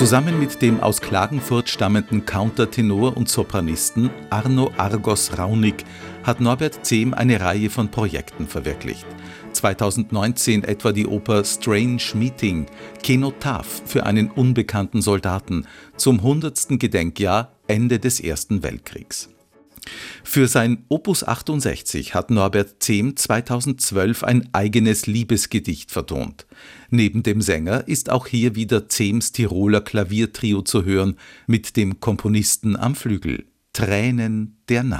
Zusammen mit dem aus Klagenfurt stammenden Countertenor und Sopranisten Arno Argos Raunig hat Norbert Zehm eine Reihe von Projekten verwirklicht. 2019 etwa die Oper Strange Meeting, Kenotaph für einen unbekannten Soldaten zum 100. Gedenkjahr Ende des Ersten Weltkriegs. Für sein Opus 68 hat Norbert Zehm 2012 ein eigenes Liebesgedicht vertont. Neben dem Sänger ist auch hier wieder Zehms Tiroler Klaviertrio zu hören mit dem Komponisten am Flügel. Tränen der Nacht.